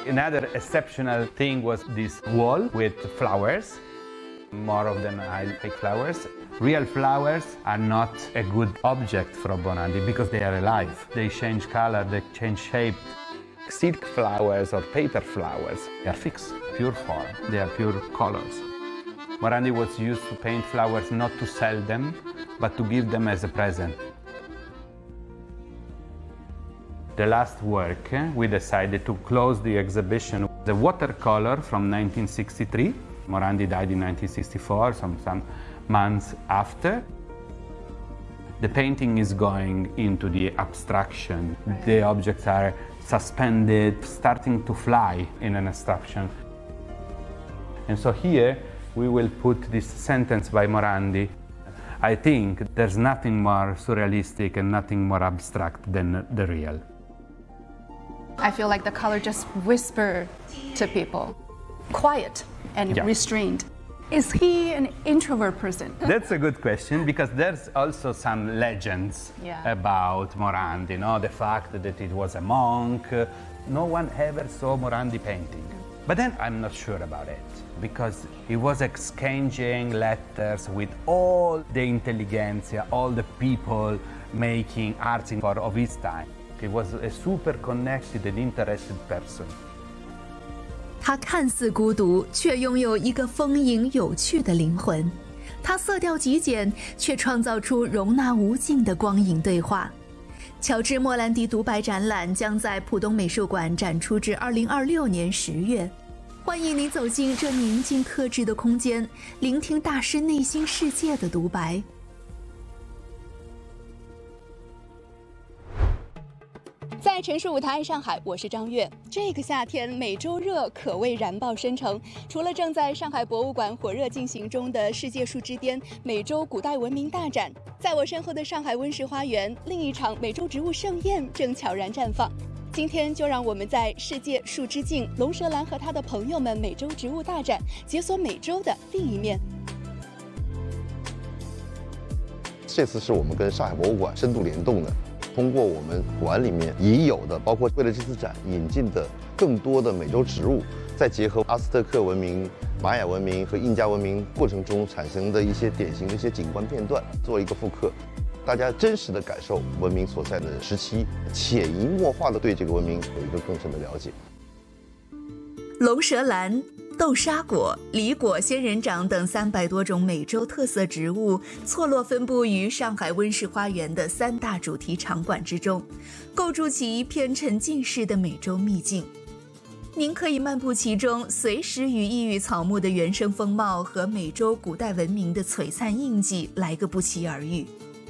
Another exceptional thing was this wall with flowers. More of them I like flowers. Real flowers are not a good object for Morandi because they are alive. They change color, they change shape. Silk flowers or paper flowers, they are fixed, pure form, they are pure colors. Morandi was used to paint flowers not to sell them, but to give them as a present. The last work, we decided to close the exhibition. The watercolor from 1963. Morandi died in 1964, some months after. The painting is going into the abstraction. The objects are suspended, starting to fly in an abstraction. And so here we will put this sentence by Morandi. I think there's nothing more surrealistic and nothing more abstract than the real. I feel like the color just whisper to people, quiet and restrained. Is he an introvert person? That's a good question because there's also some legends about Morandi, you know, the fact that it was a monk. No one ever saw Morandi painting. But then I'm not sure about it because he was exchanging letters with all the intelligentsia, all the people making art of his time. He was a super connected and interested person. 他看似孤独，却拥有一个丰盈有趣的灵魂。他色调极简，却创造出容纳无尽的光影对话。乔治·莫兰迪独白展览将在浦东美术馆展出至2026年10月。欢迎您走进这宁静克制的空间，聆听大师内心世界的独白。 在城市舞台上海，我是张悦。这个夏天，美洲热可谓燃爆深城。除了正在上海博物馆火热进行中的世界树之巅美洲古代文明大展，在我身后的上海温室花园，另一场美洲植物盛宴正悄然绽放。今天就让我们在世界树之境龙舌兰和他的朋友们美洲植物大展，解锁美洲的另一面。 这次是我们跟上海博物馆深度联动的。通过我们馆里面已有的，包括为了这次展引进的更多的美洲植物，再结合阿兹特克文明、玛雅文明和印加文明过程中产生的一些典型的一些景观片段，做一个复刻，大家真实的感受文明所在的时期，潜移默化的对这个文明有一个更深的了解。 龙舌兰、豆沙果、李果、仙人掌等300多种美洲特色植物错落分布于上海温室花园的3大主题场馆之中，构筑起一片沉浸式的美洲秘境。您可以漫步其中，随时与异域草木的原生风貌和美洲古代文明的璀璨印记来个不期而遇。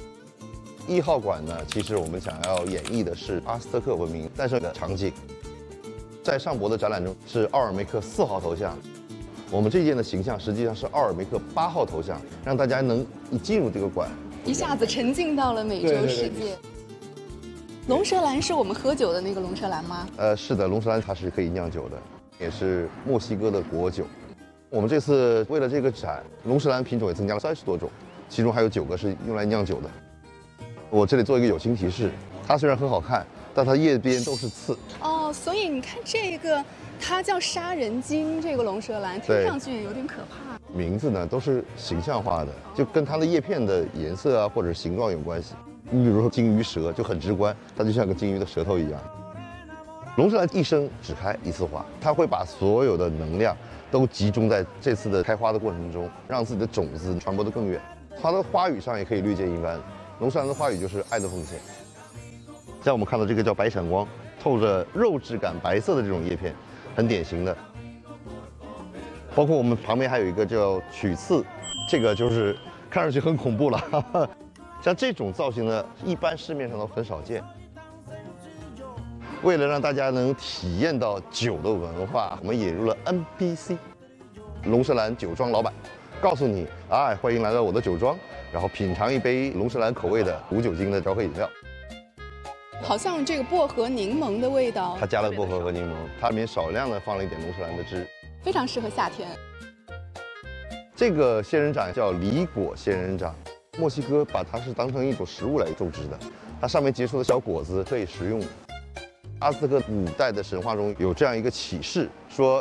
1号馆呢，其实我们想要演绎的是阿兹特克文明诞生的场景。在上博的展览中是奥尔梅克4号头像，我们这件的形象实际上是奥尔梅克8号头像，让大家能一进入这个馆， 一下子沉浸到了美洲世界。龙舌兰是我们喝酒的那个龙舌兰吗？ 是的，龙舌兰它是可以酿酒的，也是墨西哥的国酒。我们这次为了这个展，龙舌兰品种也增加了30多种，其中还有9个是用来酿酒的。我这里做一个友情提示，它虽然很好看，但它叶边都是刺。 哦，所以你看这个，它叫杀人鲸，这个龙舌兰听上去有点可怕。 名字呢都是形象化的，就跟它的叶片的颜色啊或者形状有关系。你比如说鲸鱼舌就很直观，它就像个鲸鱼的舌头一样。龙舌兰一生只开一次花，它会把所有的能量都集中在这次的开花的过程中，让自己的种子传播得更远。它的花语上也可以略见一斑，龙舌兰的花语就是爱的奉献。像我们看到这个叫白闪光，透着肉质感白色的这种叶片，很典型的。包括我们旁边还有一个叫曲刺，这个就是看上去很恐怖了。像这种造型呢，一般市面上都很少见。为了让大家能体验到酒的文化，我们引入了 NPC， 龙舌兰酒庄老板，告诉你，哎，欢迎来到我的酒庄，然后品尝一杯龙舌兰口味的无酒精的调和饮料。 好像这个薄荷柠檬的味道， 它加了薄荷和柠檬，它里面少量的放了一点龙舌兰的汁， 非常适合夏天。 这个仙人掌叫李果仙人掌，墨西哥把它是当成一种食物来种植的，它上面结出的小果子可以食用。 阿兹特克古代的神话中有这样一个启示，说